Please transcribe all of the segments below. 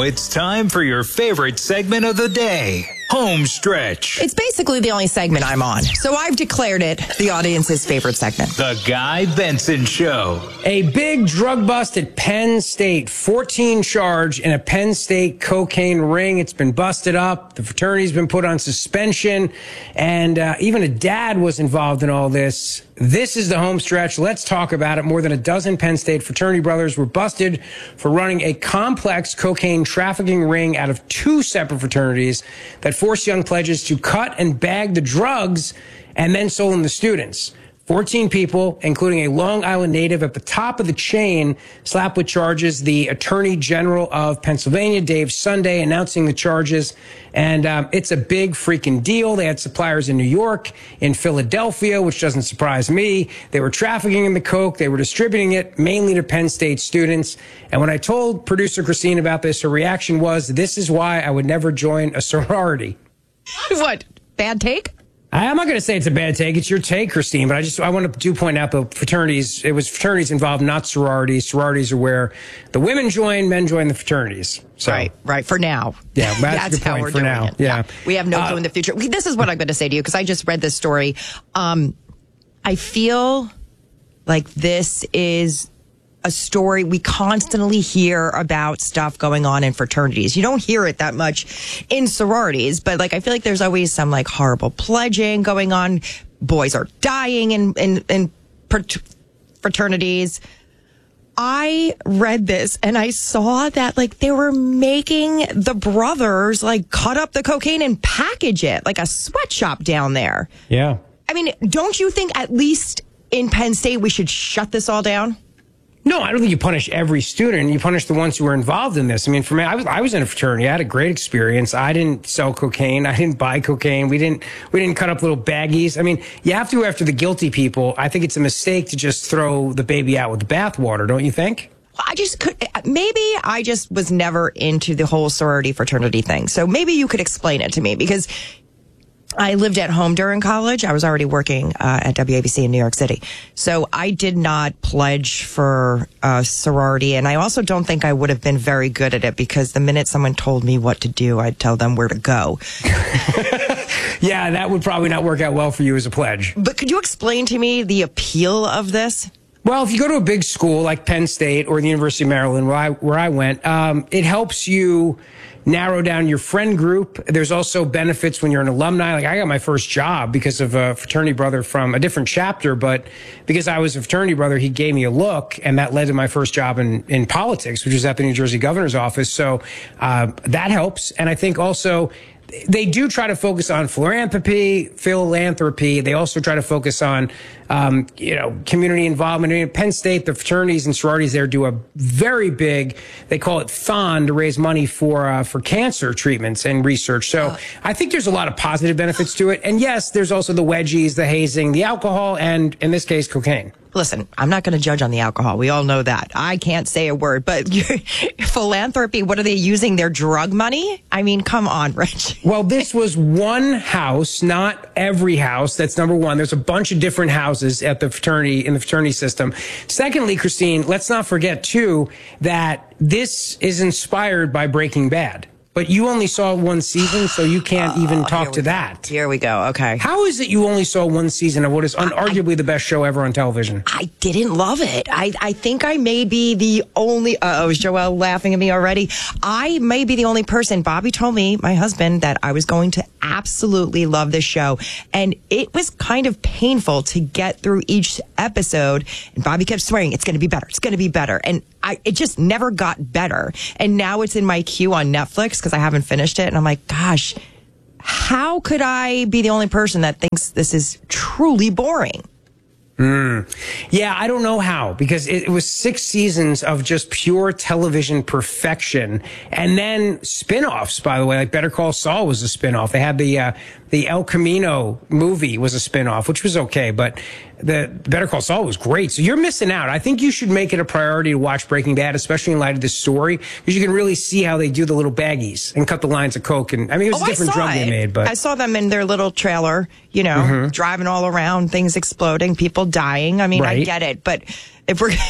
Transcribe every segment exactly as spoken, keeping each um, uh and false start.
it's time for your favorite segment of the day, Home Stretch. It's basically the only segment I'm on, so I've declared it the audience's favorite segment. The Guy Benson Show. A big drug bust at Penn State. fourteen charge in a Penn State cocaine ring. It's been busted up. The fraternity's been put on suspension. And uh, even a dad was involved in all this. This is the Home Stretch. Let's talk about it. More than a dozen Penn State fraternity brothers were busted for running a complex cocaine trafficking ring out of two separate fraternities that forced young pledges to cut and bag the drugs and then sold them to students. fourteen people, including a Long Island native at the top of the chain, slapped with charges. The Attorney General of Pennsylvania, Dave Sunday, announcing the charges. And um, it's a big freaking deal. They had suppliers in New York, in Philadelphia, which doesn't surprise me. They were trafficking in the coke. They were distributing it mainly to Penn State students. And when I told producer Christine about this, her reaction was, this is why I would never join a sorority. What? Bad take? I'm not going to say it's a bad take. It's your take, Christine. But I just I want to do point out the fraternities. It was fraternities involved, not sororities. Sororities are where the women join, men join the fraternities. So, right, right. For now. Yeah, that's, that's a good how point we're for doing now. it. Yeah. yeah. We have no uh, clue in the future. This is what I'm going to say to you because I just read this story. Um, I feel like this is a story we constantly hear about stuff going on in fraternities. You don't hear it that much in sororities, but like I feel like there's always some like horrible pledging going on. Boys are dying in in, in fraternities. I read this and I saw that like they were making the brothers like cut up the cocaine and package it like a sweatshop down there. Yeah. I mean, don't you think at least in Penn State we should shut this all down? No, I don't think you punish every student. You punish the ones who were involved in this. I mean, for me, I was I was in a fraternity. I had a great experience. I didn't sell cocaine. I didn't buy cocaine. We didn't we didn't cut up little baggies. I mean, you have to go after the guilty people. I think it's a mistake to just throw the baby out with the bathwater, don't you think? I just could, maybe I just was never into the whole sorority fraternity thing. So maybe you could explain it to me because I lived at home during college. I was already working uh, at W A B C in New York City. So I did not pledge for a sorority. And I also don't think I would have been very good at it because the minute someone told me what to do, I'd tell them where to go. Yeah, that would probably not work out well for you as a pledge. But could you explain to me the appeal of this? Well, if you go to a big school like Penn State or the University of Maryland, where I, where I went, um, it helps you narrow down your friend group. There's also benefits when you're an alumni. Like I got my first job because of a fraternity brother from a different chapter, but because I was a fraternity brother, he gave me a look, and that led to my first job in, in politics, which was at the New Jersey governor's office. So uh, that helps. And I think also they do try to focus on philanthropy, philanthropy. They also try to focus on, um, you know, community involvement. I mean, at Penn State, the fraternities and sororities there do a very big, they call it Thon, to raise money for uh, for cancer treatments and research. So oh. I think there's a lot of positive benefits to it. And yes, there's also the wedgies, the hazing, the alcohol, and in this case, cocaine. Listen, I'm not going to judge on the alcohol. We all know that. I can't say a word, but philanthropy, what are they using? Their drug money? I mean, come on, Rich. Well, this was one house, not every house. That's number one. There's a bunch of different houses at the fraternity, in the fraternity system. Secondly, Christine, let's not forget, too, that this is inspired by Breaking Bad. But you only saw one season, so you can't even oh, talk to go. that. Here we go. Okay. How is it you only saw one season of what is unarguably I, the best show ever on television? I didn't love it. I, I think I may be the only... Uh, oh, is Joelle laughing at me already? I may be the only person. Bobby told me, my husband, that I was going to absolutely love this show. And it was kind of painful to get through each episode. And Bobby kept swearing, it's going to be better. It's going to be better. And I, it just never got better. And now it's in my queue on Netflix because I haven't finished it. And I'm like, gosh, how could I be the only person that thinks this is truly boring? Mm. Yeah, I don't know how, because it, it was six seasons of just pure television perfection. And then spin-offs, by the way, like Better Call Saul was a spin-off. They had the, uh, the El Camino movie was a spin-off, which was okay, but the Better Call Saul was great. So you're missing out. I think you should make it a priority to watch Breaking Bad, especially in light of this story, because you can really see how they do the little baggies and cut the lines of coke. And I mean, it was oh, a different drug it. they made, but I saw them in their little trailer, you know, mm-hmm. driving all around, things exploding, people dying. I mean, right. I get it, but if we're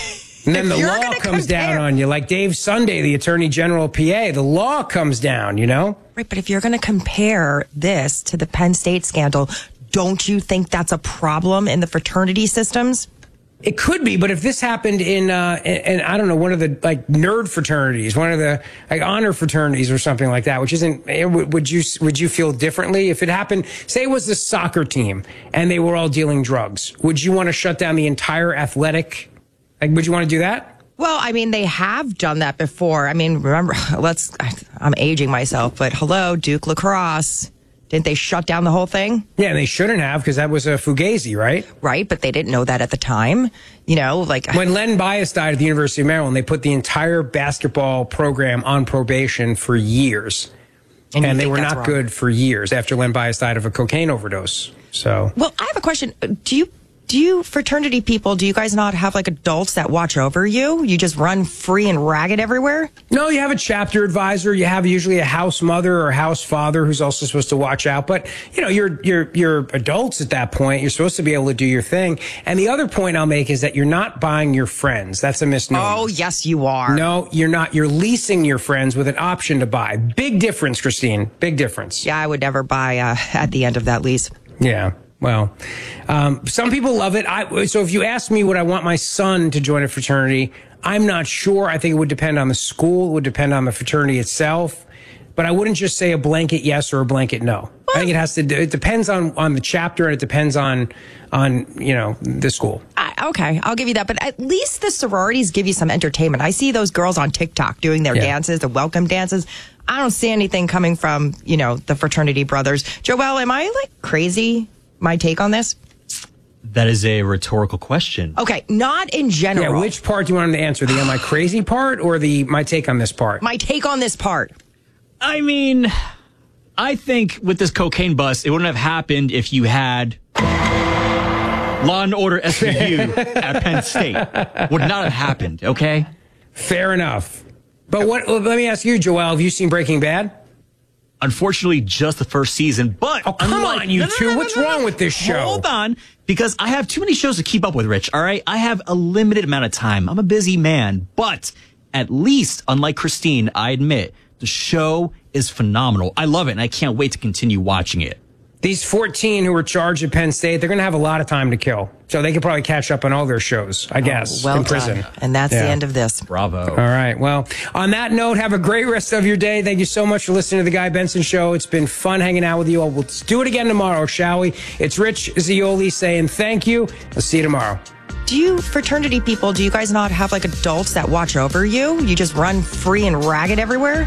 And then If the you're law gonna comes compare- down on you. Like Dave Sunday, the Attorney General of P A, the law comes down, you know? Right, but if you're going to compare this to the Penn State scandal, don't you think that's a problem in the fraternity systems? It could be, but if this happened in, uh, in, in, I don't know, one of the like nerd fraternities, one of the like honor fraternities or something like that, which isn't, would you, would you feel differently if it happened? Say it was the soccer team and they were all dealing drugs. Would you want to shut down the entire athletic? Like, would you want to do that? Well, I mean, they have done that before. I mean, remember, let's, I'm aging myself, but hello, Duke lacrosse. Didn't they shut down the whole thing? Yeah, and they shouldn't have because that was a fugazi, right? Right, but they didn't know that at the time. You know, like when Len Bias died at the University of Maryland, they put the entire basketball program on probation for years. And, and they were not wrong. good for years after Len Bias died of a cocaine overdose. So, well, I have a question. Do you do you fraternity people, do you guys not have like adults that watch over you? You just run free and ragged everywhere? No, you have a chapter advisor. You have usually a house mother or house father who's also supposed to watch out. But, you know, you're, you're, you're adults at that point. You're supposed to be able to do your thing. And the other point I'll make is that you're not buying your friends. That's a misnomer. Oh, yes, you are. No, you're not. You're leasing your friends with an option to buy. Big difference, Christine. Big difference. Yeah, I would never buy uh, at the end of that lease. Yeah. Well, um, some people love it. I, so if you ask me would I want my son to join a fraternity, I'm not sure. I think it would depend on the school. It would depend on the fraternity itself. But I wouldn't just say a blanket yes or a blanket no. What? I think it has to, it depends on, on the chapter and it depends on, on, you know, the school. I, okay, I'll give you that. But at least the sororities give you some entertainment. I see those girls on TikTok doing their yeah. dances, the welcome dances. I don't see anything coming from, you know, the fraternity brothers. Joelle, am I like crazy? My take on this? That is a rhetorical question. Okay, not in general. Yeah, which part do you want him to answer? The am I crazy part or the my take on this part? My take on this part. I mean, I think with this cocaine bust, it wouldn't have happened if you had Law and Order S V U at Penn State. Would not have happened, okay? Fair enough. But what? Let me ask you, Joelle, have you seen Breaking Bad? Unfortunately, just the first season. But oh, come unlike, on, you no, no, two. No, no, What's no, no, wrong with this show? Hold on, because I have too many shows to keep up with, Rich. All right, I have a limited amount of time. I'm a busy man, but at least, unlike Christine, I admit the show is phenomenal. I love it, and I can't wait to continue watching it. These fourteen who were charged at Penn State, they're going to have a lot of time to kill. So they could probably catch up on all their shows, I guess, oh, well in prison. Done. And that's yeah. the end of this. Bravo. All right. Well, on that note, have a great rest of your day. Thank you so much for listening to The Guy Benson Show. It's been fun hanging out with you all. We'll do it again tomorrow, shall we? It's Rich Zeoli saying thank you. I'll see you tomorrow. Do you fraternity people, do you guys not have like adults that watch over you? You just run free and ragged everywhere?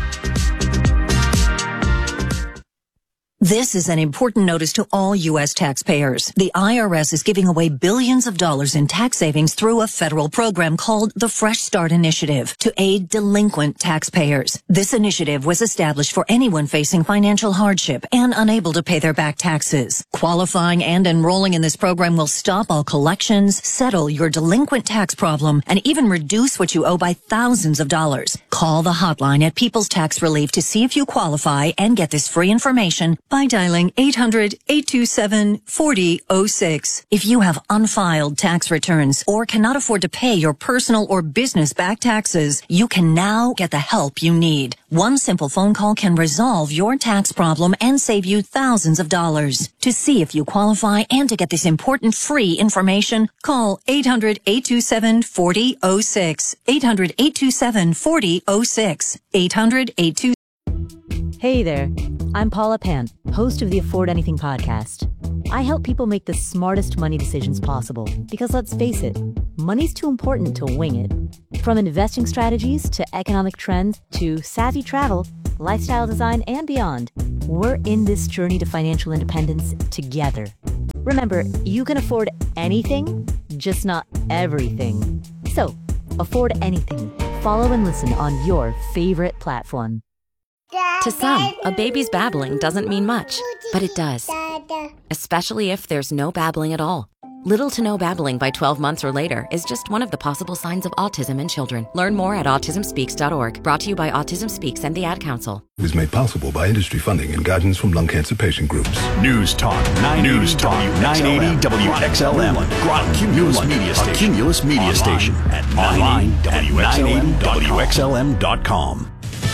This is an important notice to all U S taxpayers. The I R S is giving away billions of dollars in tax savings through a federal program called the Fresh Start Initiative to aid delinquent taxpayers. This initiative was established for anyone facing financial hardship and unable to pay their back taxes. Qualifying and enrolling in this program will stop all collections, settle your delinquent tax problem, and even reduce what you owe by thousands of dollars. Call the hotline at People's Tax Relief to see if you qualify and get this free information by dialing eight hundred, eight two seven, four zero zero six. If you have unfiled tax returns or cannot afford to pay your personal or business back taxes, you can now get the help you need. One simple phone call can resolve your tax problem and save you thousands of dollars. To see if you qualify and to get this important free information, call eight hundred, eight two seven, four zero zero six. eight hundred, eight two seven, four zero zero six. eight hundred, eight two seven. Hey there, I'm Paula Pant, host of the Afford Anything podcast. I help people make the smartest money decisions possible because let's face it, money's too important to wing it. From investing strategies to economic trends to savvy travel, lifestyle design, and beyond, we're in this journey to financial independence together. Remember, you can afford anything, just not everything. So, afford anything. Follow and listen on your favorite platform. To some, a baby's babbling doesn't mean much, but it does. Especially if there's no babbling at all. Little to no babbling by twelve months or later is just one of the possible signs of autism in children. Learn more at autism speaks dot org. Brought to you by Autism Speaks and the Ad Council. It was made possible by industry funding and guidance from lung cancer patient groups. News Talk nine eighty News Talk nine eighty W X L M. Cumulus Media Station. A Cumulus Media Station. Online at nine eighty W X L M dot com.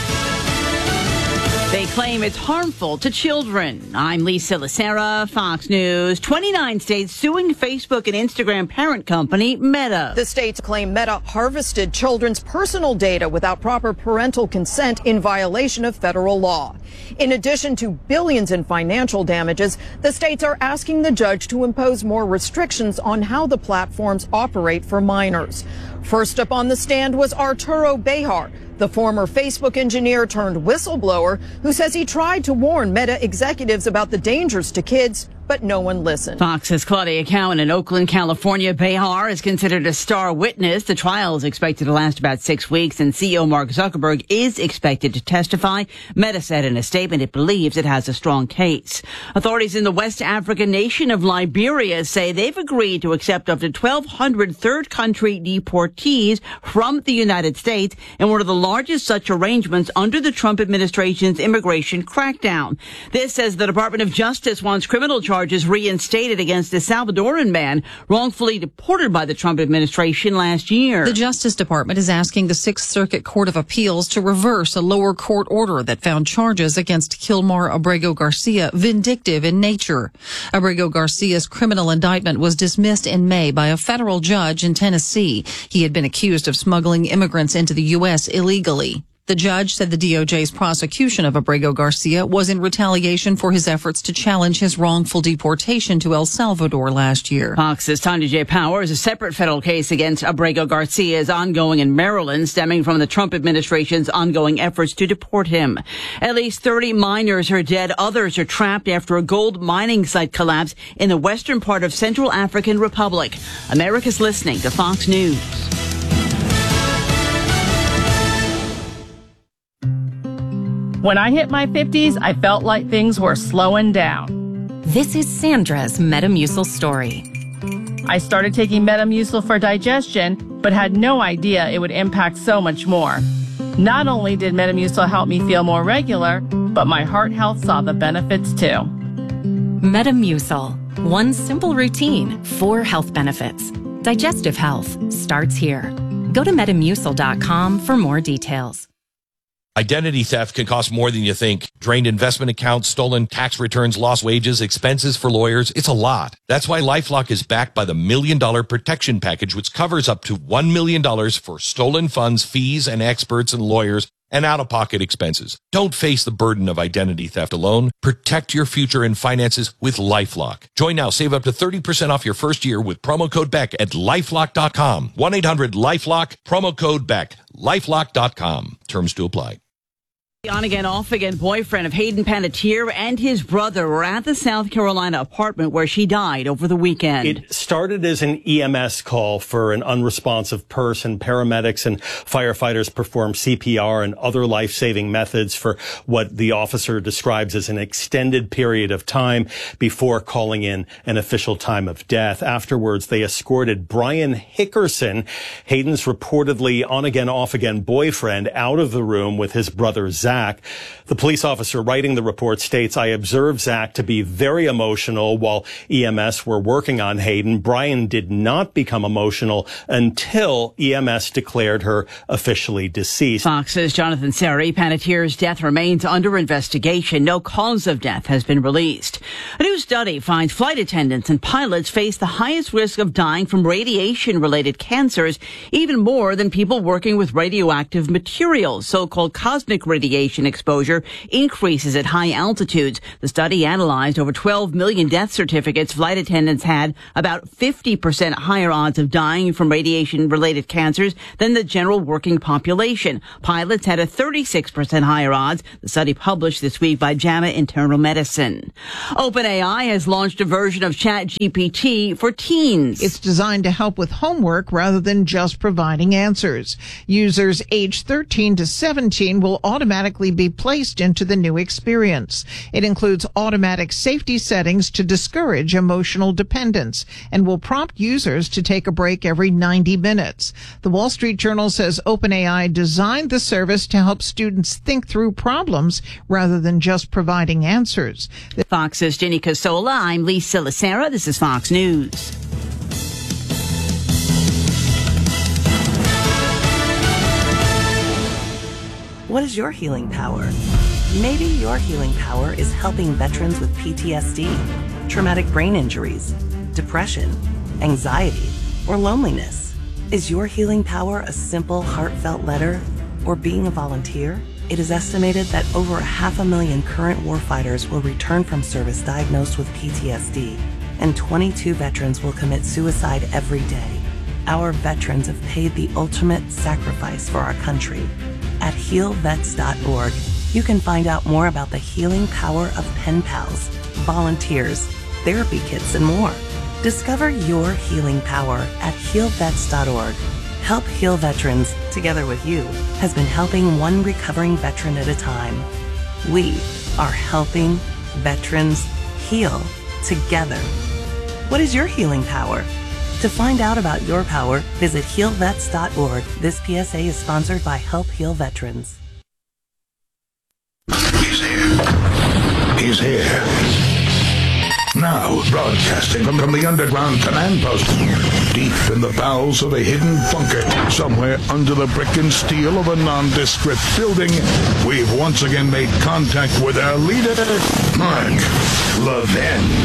They claim it's harmful to children. I'm Lisa Lacera, Fox News. twenty-nine states suing Facebook and Instagram parent company Meta. The states claim Meta harvested children's personal data without proper parental consent in violation of federal law. In addition to billions in financial damages, the states are asking the judge to impose more restrictions on how the platforms operate for minors. First up on the stand was Arturo Bejar, the former Facebook engineer turned whistleblower who says he tried to warn Meta executives about the dangers to kids, but no one listened. Fox's Claudia Cowan in Oakland, California. Bejar is considered a star witness. The trial is expected to last about six weeks, and C E O Mark Zuckerberg is expected to testify. Meta said in a statement it believes it has a strong case. Authorities in the West African nation of Liberia say they've agreed to accept up to twelve hundred third country deportees from the United States in one of the largest such arrangements under the Trump administration's immigration crackdown. This says the Department of Justice wants criminal charges reinstated against a Salvadoran man wrongfully deported by the Trump administration last year. The Justice Department is asking the Sixth Circuit Court of Appeals to reverse a lower court order that found charges against Kilmar Abrego Garcia vindictive in nature. Abrego Garcia's criminal indictment was dismissed in May by a federal judge in Tennessee. He had been accused of smuggling immigrants into the U S illegally. The judge said the D O J's prosecution of Abrego Garcia was in retaliation for his efforts to challenge his wrongful deportation to El Salvador last year. Fox's Tanya J. Powers, a separate federal case against Abrego Garcia is ongoing in Maryland, stemming from the Trump administration's ongoing efforts to deport him. At least thirty miners are dead. Others are trapped after a gold mining site collapse in the western part of Central African Republic. America's listening to Fox News. When I hit my fifties, I felt like things were slowing down. This is Sandra's Metamucil story. I started taking Metamucil for digestion, but had no idea it would impact so much more. Not only did Metamucil help me feel more regular, but my heart health saw the benefits too. Metamucil. One simple routine, four health benefits. Digestive health starts here. Go to metamucil dot com for more details. Identity theft can cost more than you think. Drained investment accounts, stolen tax returns, lost wages, expenses for lawyers. It's a lot. That's why LifeLock is backed by the Million Dollar Protection Package, which covers up to one million dollars for stolen funds, fees, and experts and lawyers, and out-of-pocket expenses. Don't face the burden of identity theft alone. Protect your future and finances with LifeLock. Join now. Save up to thirty percent off your first year with promo code Beck at lifelock dot com. one eight hundred lifelock, promo code Beck, lifelock dot com. Terms to apply. The on-again, off-again boyfriend of Hayden Panettiere and his brother were at the South Carolina apartment where she died over the weekend. It started as an E M S call for an unresponsive person. Paramedics and firefighters performed C P R and other life-saving methods for what the officer describes as an extended period of time before calling in an official time of death. Afterwards, they escorted Brian Hickerson, Hayden's reportedly on-again, off-again boyfriend, out of the room with his brother, Zach. The police officer writing the report states, I observed Zach to be very emotional while E M S were working on Hayden. Brian did not become emotional until E M S declared her officially deceased. Fox's Jonathan Seri, Panettiere's death remains under investigation. No cause of death has been released. A new study finds flight attendants and pilots face the highest risk of dying from radiation-related cancers, even more than people working with radioactive materials. So-called cosmic radiation exposure increases at high altitudes. The study analyzed over twelve million death certificates. Flight attendants had about fifty percent higher odds of dying from radiation-related cancers than the general working population. Pilots had a thirty-six percent higher odds. The study published this week by JAMA Internal Medicine. OpenAI has launched a version of ChatGPT for teens. It's designed to help with homework rather than just providing answers. Users aged thirteen to seventeen will automatically automatically be placed into the new experience. It includes automatic safety settings to discourage emotional dependence and will prompt users to take a break every ninety minutes. The Wall Street Journal says OpenAI designed the service to help students think through problems rather than just providing answers. Fox's Jenny Casola. I'm Lisa Lacera. This is Fox News. What is your healing power? Maybe your healing power is helping veterans with P T S D, traumatic brain injuries, depression, anxiety, or loneliness. Is your healing power a simple, heartfelt letter or being a volunteer? It is estimated that over a half a million current warfighters will return from service diagnosed with P T S D, and twenty-two veterans will commit suicide every day. Our veterans have paid the ultimate sacrifice for our country. At heal vets dot org, you can find out more about the healing power of pen pals, volunteers, therapy kits, and more. Discover your healing power at heal vets dot org. Help Heal Veterans, together with you, has been helping one recovering veteran at a time. We are helping veterans heal together. What is your healing power? To find out about your power, visit heal vets dot org. This P S A is sponsored by Help Heal Veterans. He's here. He's here. Now, broadcasting from, from the underground command post, deep in the bowels of a hidden bunker, somewhere under the brick and steel of a nondescript building, we've once again made contact with our leader, Mark Levin.